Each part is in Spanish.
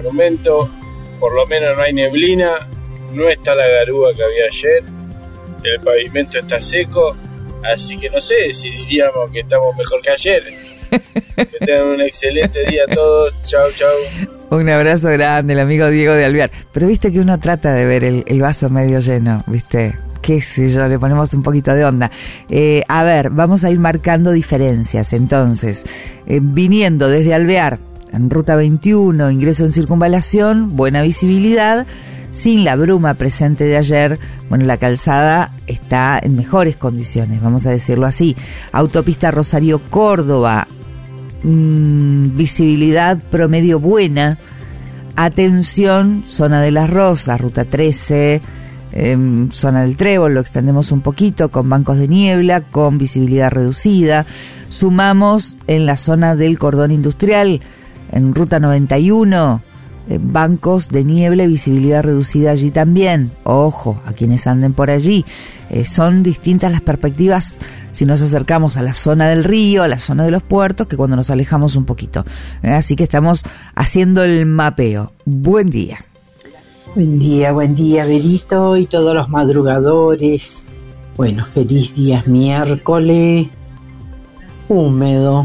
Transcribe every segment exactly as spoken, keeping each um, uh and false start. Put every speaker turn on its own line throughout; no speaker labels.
monumento, por lo menos no hay neblina, no está la garúa que había ayer, el pavimento está seco, así que no sé si diríamos que estamos mejor que ayer. Que tengan un excelente día a todos, chau chau.
Un abrazo grande, el amigo Diego de Alvear. Pero viste que uno trata de ver el, el vaso medio lleno, viste, qué sé yo, le ponemos un poquito de onda. Eh, a ver, vamos a ir marcando diferencias, entonces, eh, viniendo desde Alvear, en ruta veintiuno, ingreso en circunvalación, buena visibilidad, sin la bruma presente de ayer, bueno, la calzada está en mejores condiciones, vamos a decirlo así. Autopista Rosario-Córdoba, mmm, visibilidad promedio buena. Atención, zona de Las Rosas, ruta trece, eh, zona del Trébol, lo extendemos un poquito, con bancos de niebla, con visibilidad reducida. Sumamos en la zona del cordón industrial, en ruta noventa y uno, eh, bancos de niebla y visibilidad reducida allí también. Ojo, a quienes anden por allí. Eh, son distintas las perspectivas si nos acercamos a la zona del río, a la zona de los puertos, que cuando nos alejamos un poquito. Eh, así que estamos haciendo el mapeo. Buen día.
Buen día, buen día, Berito y todos los madrugadores. Bueno, feliz día miércoles, húmedo,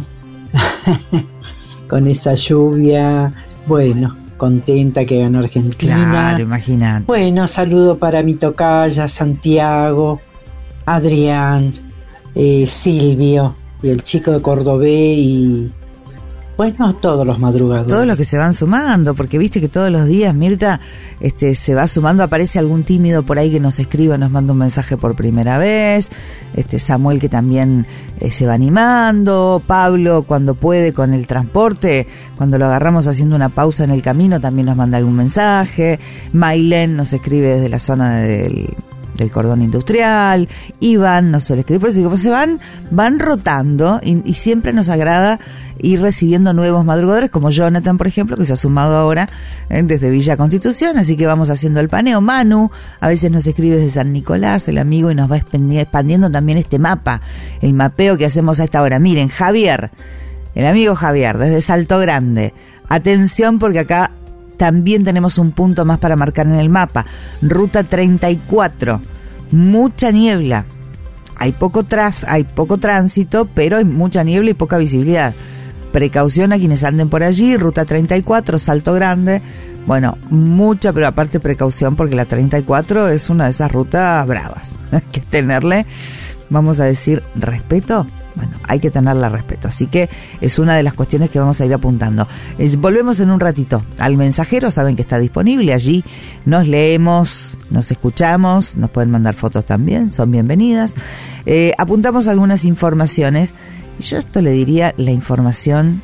con esa lluvia, bueno, contenta que ganó Argentina.
Claro, imagínate.
Bueno, saludo para mi tocaya, Santiago, Adrián, eh, Silvio y el chico de Cordobé y... Bueno, todos los madrugadores.
Todos los que se van sumando, porque viste que todos los días, Mirta, este, se va sumando, aparece algún tímido por ahí que nos escriba, nos manda un mensaje por primera vez, este Samuel que también eh, se va animando, Pablo cuando puede con el transporte, cuando lo agarramos haciendo una pausa en el camino también nos manda algún mensaje, Mailén nos escribe desde la zona del... del cordón industrial, Iván nos suele escribir, por eso digo, pues se van, van rotando y, y siempre nos agrada ir recibiendo nuevos madrugadores, como Jonathan, por ejemplo, que se ha sumado ahora eh, desde Villa Constitución, así que vamos haciendo el paneo. Manu a veces nos escribe desde San Nicolás, el amigo, y nos va expandiendo también este mapa, el mapeo que hacemos a esta hora. Miren, Javier, el amigo Javier, desde Salto Grande, atención porque acá también tenemos un punto más para marcar en el mapa. Ruta treinta y cuatro, mucha niebla. Hay poco tras, hay poco tránsito, pero hay mucha niebla y poca visibilidad. Precaución a quienes anden por allí. Ruta treinta y cuatro, Salto Grande. Bueno, mucha, pero aparte precaución porque la treinta y cuatro es una de esas rutas bravas. Hay que tenerle, vamos a decir, respeto. Bueno, hay que tenerle respeto, así que es una de las cuestiones que vamos a ir apuntando. Eh, volvemos en un ratito al mensajero, saben que está disponible, allí nos leemos, nos escuchamos, nos pueden mandar fotos también, son bienvenidas. Eh, apuntamos algunas informaciones, y yo esto le diría la información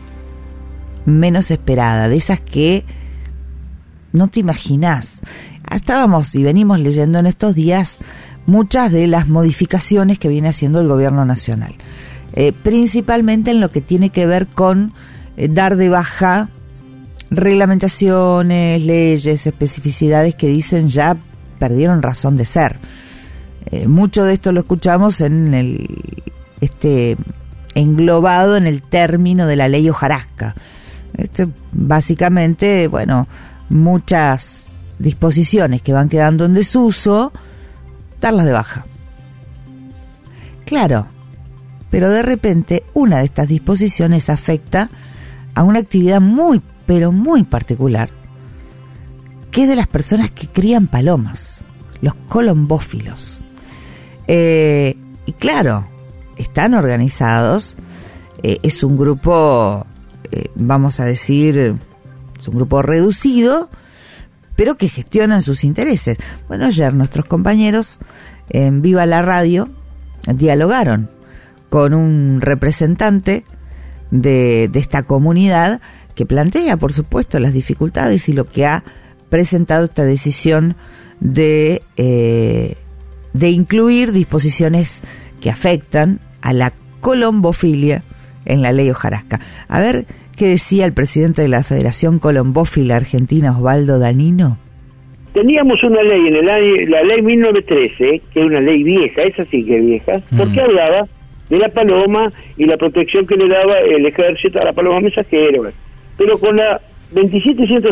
menos esperada, de esas que no te imaginás. Estábamos y venimos leyendo en estos días muchas de las modificaciones que viene haciendo el gobierno nacional. Eh, principalmente en lo que tiene que ver con eh, dar de baja reglamentaciones, leyes, especificidades que dicen ya perdieron razón de ser. Eh, mucho de esto lo escuchamos en el este englobado en el término de la ley hojarasca. Este, básicamente, bueno, muchas disposiciones que van quedando en desuso, darlas de baja. Claro, pero de repente una de estas disposiciones afecta a una actividad muy, pero muy particular, que es de las personas que crían palomas, los colombófilos. Eh, y claro, están organizados, eh, es un grupo, eh, vamos a decir, es un grupo reducido, pero que gestionan sus intereses. Bueno, ayer nuestros compañeros en Viva la Radio dialogaron con un representante de, de esta comunidad que plantea, por supuesto, las dificultades y lo que ha presentado esta decisión de, eh, de incluir disposiciones que afectan a la colombofilia en la ley hojarasca. A ver qué decía el presidente de la Federación Colombófila Argentina, Osvaldo Danino.
Teníamos una ley en el año, la ley mil novecientos trece, que es una ley vieja, esa sí que es vieja, mm. porque hablaba de la paloma y la protección que le daba el ejército a la paloma mensajera. Pero con la veintisiete ciento